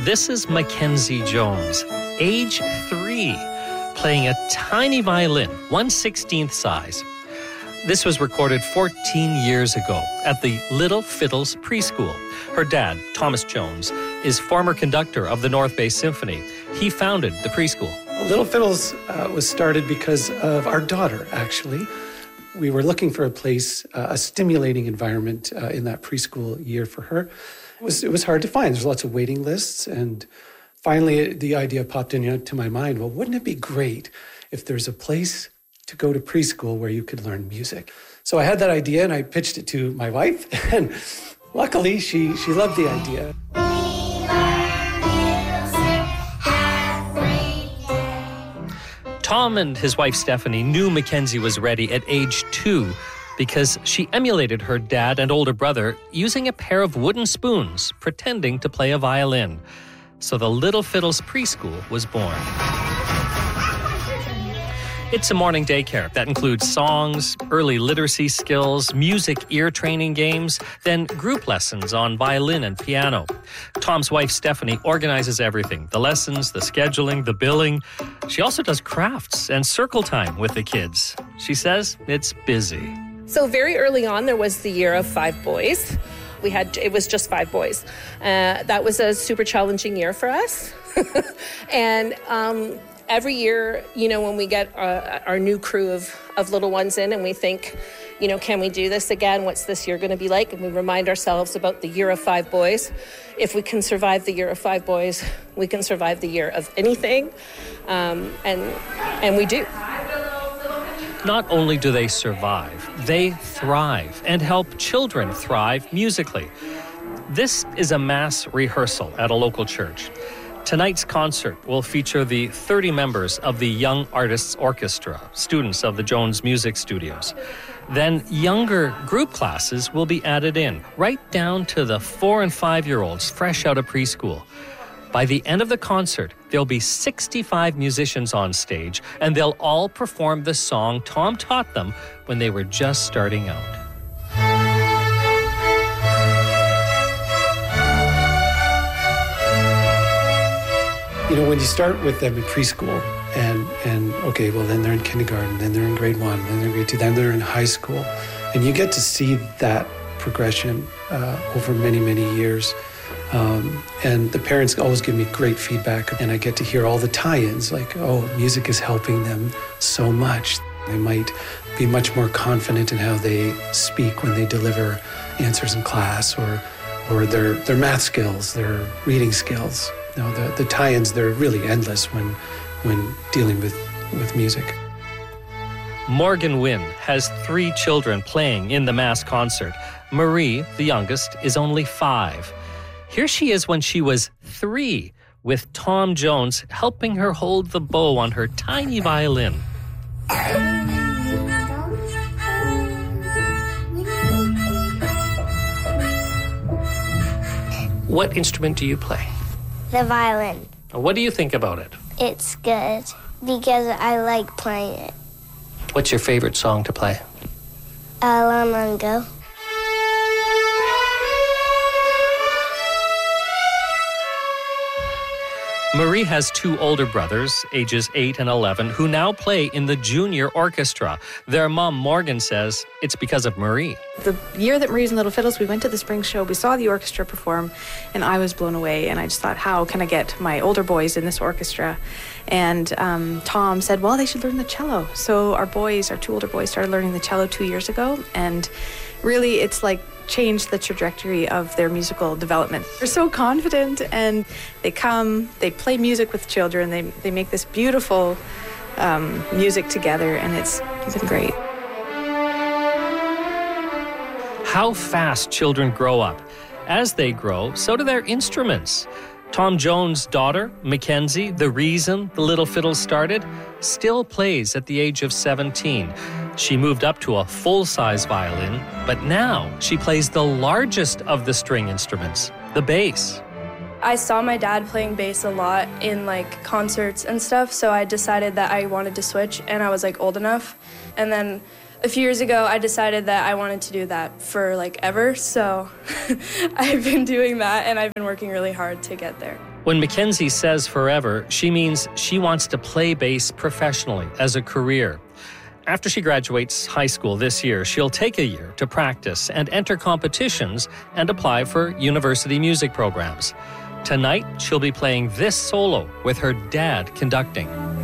This is Mackenzie Jones, age 3, playing a tiny violin, 1/16 size. This was recorded 14 years ago at the Little Fiddles Preschool. Her dad, Thomas Jones, is former conductor of the North Bay Symphony. He founded the preschool. Little Fiddles was started because of our daughter, actually. We were looking for a place, a stimulating environment in that preschool year for her. It was hard to find. There's lots of waiting lists. And finally, the idea popped into my mind, well, wouldn't it be great if there's a place to go to preschool where you could learn music? So I had that idea and I pitched it to my wife. And luckily, she loved the idea. Tom and his wife Stephanie knew Mackenzie was ready at age 2 because she emulated her dad and older brother using a pair of wooden spoons, pretending to play a violin. So the Little Fiddles Preschool was born. It's a morning daycare that includes songs, early literacy skills, music ear training games, then group lessons on violin and piano. Tom's wife, Stephanie, organizes everything, the lessons, the scheduling, the billing. She also does crafts and circle time with the kids. She says it's busy. So very early on, there was the year of 5 boys. It was just 5 boys. That was a super challenging year for us. And every year, when we get our new crew of little ones in and we think, can we do this again? What's this year going to be like? And we remind ourselves about the year of 5 boys. If we can survive the year of 5 boys, we can survive the year of anything. And we do. Not only do they survive, they thrive and help children thrive musically. This is a mass rehearsal at a local church. Tonight's concert will feature the 30 members of the Young Artists Orchestra, students of the Jones Music Studios. Then younger group classes will be added in, right down to the 4- and 5-year-olds fresh out of preschool. By the end of the concert, there'll be 65 musicians on stage, and they'll all perform the song Tom taught them when they were just starting out. When you start with them in preschool and okay, well, then they're in kindergarten, then they're in grade 1, then they're in grade 2, then they're in high school. And you get to see that progression over many, many years. And the parents always give me great feedback, and I get to hear all the tie-ins, like, oh, music is helping them so much. They might be much more confident in how they speak when they deliver answers in class, or their math skills, their reading skills. The tie-ins, they're really endless when dealing with music. Morgan Wynn has 3 children playing in the mass concert. Marie, the youngest, is only 5. Here she is when she was 3, with Tom Jones helping her hold the bow on her tiny violin. What instrument do you play? The violin. What do you think about it? It's good because I like playing it. What's your favorite song to play? La Mango. Marie has 2 older brothers, ages 8 and 11, who now play in the junior orchestra. Their mom, Morgan, says it's because of Marie. The year that Marie's in Little Fiddles, we went to the spring show, we saw the orchestra perform, and I was blown away. And I just thought, how can I get my older boys in this orchestra? And Tom said, well, they should learn the cello. So our 2 older boys started learning the cello 2 years ago. And really, it's like changed the trajectory of their musical development. They're so confident, and they play music with children. They make this beautiful music together, and it's been great. How fast children grow up. As they grow, so do their instruments. Tom Jones' daughter, Mackenzie, the reason the Little Fiddles started, still plays at the age of 17. She moved up to a full-size violin, but now she plays the largest of the string instruments, the bass. I saw my dad playing bass a lot in concerts and stuff, so I decided that I wanted to switch, and I was old enough. And then A few years ago, I decided that I wanted to do that for like ever, so I've been doing that and I've been working really hard to get there. When Mackenzie says forever, she means she wants to play bass professionally as a career. After she graduates high school this year, she'll take a year to practice and enter competitions and apply for university music programs. Tonight, she'll be playing this solo with her dad conducting.